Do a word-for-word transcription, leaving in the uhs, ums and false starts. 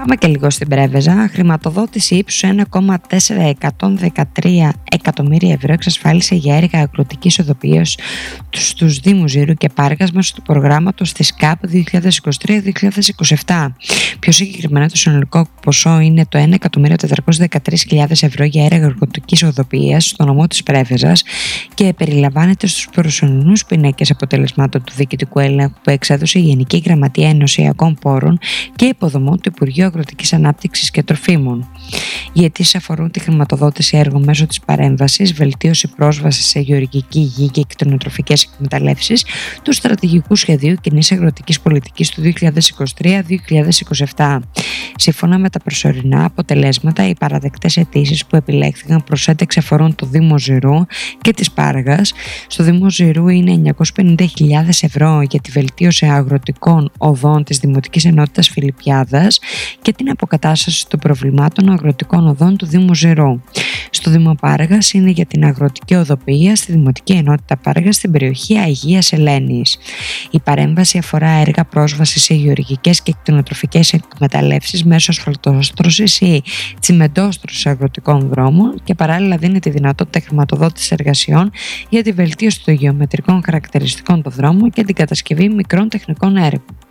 Πάμε και λίγο στην Πρέβεζα. Χρηματοδότηση ύψους ένα κόμμα τετρακόσια δεκατρία εκατομμύρια ευρώ εξασφάλισε για έργα αγροτικής οδοποιίας στους Δήμους Ζηρού και Πάργας μέσω του προγράμματος της ΚΑΠ δύο χιλιάδες είκοσι τρία δύο χιλιάδες είκοσι επτά. Πιο συγκεκριμένα, το συνολικό ποσό είναι το ένα εκατομμύριο τετρακόσιες δεκατρείς χιλιάδες ευρώ για έργα αγροτικής οδοποιίας στο νομό της Πρέβεζας και περιλαμβάνεται στους προσωρινούς πίνακες αποτελεσμάτων του διοικητικού έλεγχου που εξέδωσε η Γενική Γραμματεία Ενωσιακών Πόρων και Υποδομών του Υπουργείου Αγροτικής Ανάπτυξης και Τροφίμων. Οι αιτήσεις αφορούν τη χρηματοδότηση έργων μέσω της παρέμβασης, βελτίωση πρόσβασης σε γεωργική γη και κτηνοτροφικές εκμεταλλεύσεις του Στρατηγικού Σχεδίου Κοινής Αγροτικής Πολιτικής του δύο χιλιάδες είκοσι τρία δύο χιλιάδες είκοσι επτά. Σύμφωνα με τα προσωρινά αποτελέσματα, οι παραδεκτές αιτήσεις που επιλέχθηκαν προς ένταξη αφορούν το Δήμο Ζηρού και της Πάργας. Στο Δήμο Ζηρού είναι εννιακόσιες πενήντα χιλιάδες ευρώ για τη βελτίωση αγροτικών οδών της Δημοτικής Ενότητας Φιλιππιάδας και την αποκατάσταση των προβλημάτων αγροτικών οδών του Δήμου Ζηρού. Στο Δήμο Πάργας είναι για την αγροτική οδοποιία στη Δημοτική Ενότητα Πάργας στην περιοχή Αγίας Ελένης. Η παρέμβαση αφορά έργα πρόσβασης σε γεωργικές και κτηνοτροφικές εκμεταλλεύσεις μέσω ασφαλτόστρωσης ή τσιμεντόστρωσης αγροτικών δρόμων και παράλληλα δίνει τη δυνατότητα χρηματοδότησης εργασιών για τη βελτίωση των γεωμετρικών χαρακτηριστικών των δρόμων και την κατασκευή μικρών τεχνικών έργων.